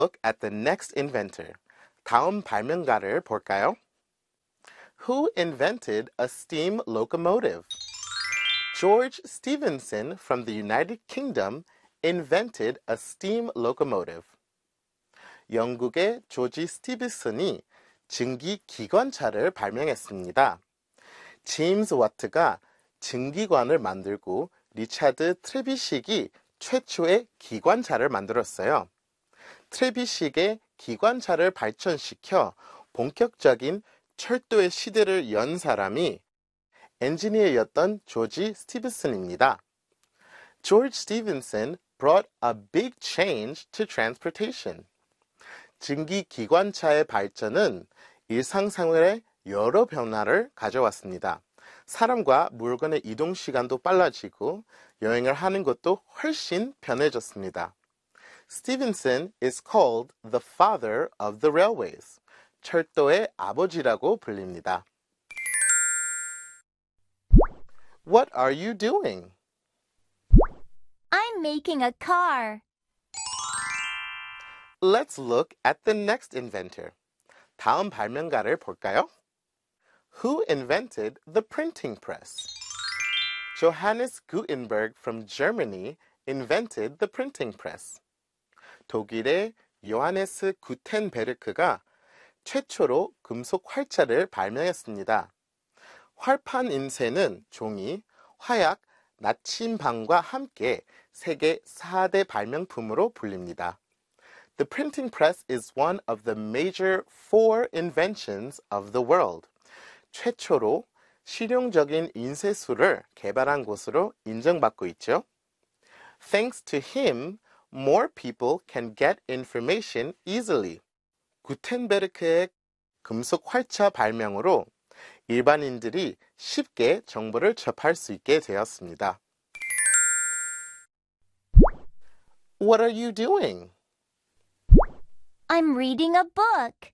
Look at the next inventor. 다음 발명가를 볼까요? Who invented a steam locomotive? George Stephenson from the United Kingdom invented a steam locomotive. 영국의 조지 스티븐슨이 증기 기관차를 발명했습니다. 제임스 와트가 증기관을 만들고 리차드 트레비식이 최초의 기관차를 만들었어요. 트레비식의 기관차를 발전시켜 본격적인 철도의 시대를 연 사람이 엔지니어였던 조지 스티븐슨입니다. George Stephenson brought a big change to transportation. 증기 기관차의 발전은 일상생활에 여러 변화를 가져왔습니다. 사람과 물건의 이동 시간도 빨라지고 여행을 하는 것도 훨씬 편해졌습니다. Stephenson is called the father of the railways. 철도의 아버지라고 불립니다. What are you doing? I'm making a car. Let's look at the next inventor. 다음 발명가를 볼까요? Who invented the printing press? Johannes Gutenberg from Germany invented the printing press. 독일의 요하네스 구텐베르크가 최초로 금속 활자를 발명했습니다. 활판 인쇄는 종이, 화약, 나침반과 함께 세계 4대 발명품으로 불립니다. The printing press is one of the major 4 inventions of the world. 최초로 실용적인 인쇄술을 개발한 곳으로 인정받고 있죠. Thanks to him, more people can get information easily. 구텐베르크의 금속 활자 발명으로 일반인들이 쉽게 정보를 접할 수 있게 되었습니다. What are you doing? I'm reading a book.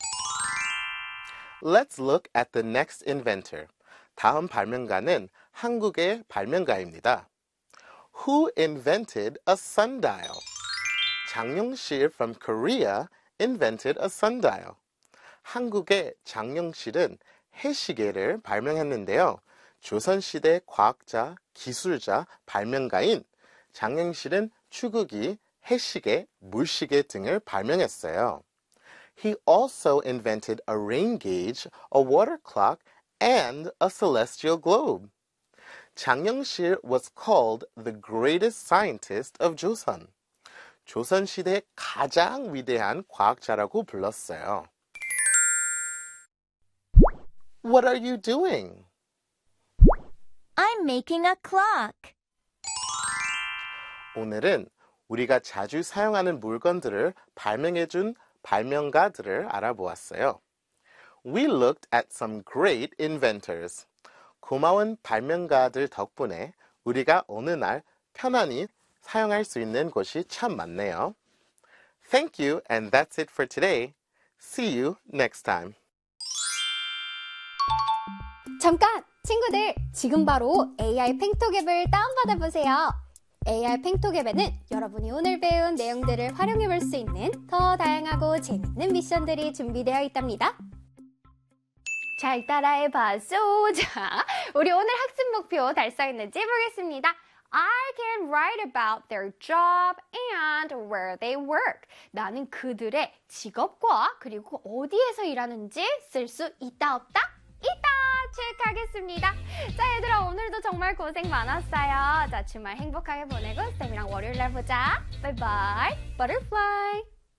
Let's look at the next inventor. 다음 발명가는 한국의 발명가입니다. Who invented a sundial? 장영실 from Korea invented a sundial. 한국의 장영실은 해시계를 발명했는데요. 조선시대 과학자, 기술자, 발명가인 장영실은 추구기, 해시계, 물시계 등을 발명했어요. He also invented a rain gauge, a water clock, and a celestial globe. 장영실 was called the greatest scientist of Joseon. 조선시대 가장 위대한 과학자라고 불렀어요. What are you doing? I'm making a clock. 오늘은 우리가 자주 사용하는 물건들을 발명해준 발명가들을 알아보았어요. We looked at some great inventors. 고마운 발명가들 덕분에 우리가 어느 날 편안히 사용할 수 있는 곳이 참 많네요. Thank you, and that's it for today. See you next time. 잠깐! 친구들, 지금 바로 AI 팽톡 앱을 다운받아 보세요. AI 팽톡 앱에는 여러분이 오늘 배운 내용들을 활용해 볼 수 있는 더 다양하고 재밌는 미션들이 준비되어 있답니다. 잘 따라해봐소. 자, 우리 오늘 학습 목표 달성했는지 보겠습니다. I can write about their job and where they work. 나는 그들의 직업과 그리고 어디에서 일하는지 쓸 수 있다 없다? 있다! 체크하겠습니다. 자, 얘들아, 오늘도 정말 고생 많았어요. 자, 주말 행복하게 보내고 쌤이랑 월요일날 보자. 바이바이. Butterfly.